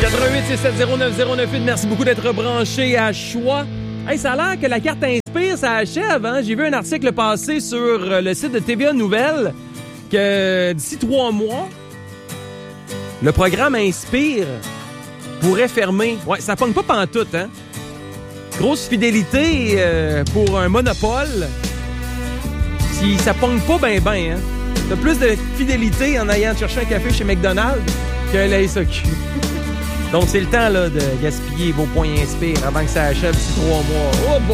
88-67-09-098. Merci beaucoup d'être branché à Choix. Hey, ça a l'air que la carte Inspire, ça achève. Hein? J'ai vu un article passer sur le site de TVA Nouvelles que d'ici 3 mois, le programme Inspire pourrait fermer. Ouais, ça pogne pas pantoute, hein? Grosse fidélité pour un monopole. Si ça pogne pas ben, hein? T'as plus de fidélité en allant chercher un café chez McDonald's que la SAQ. Donc, c'est le temps là, de gaspiller vos points Inspire avant que ça achève d'ici 3 mois. Oh boy!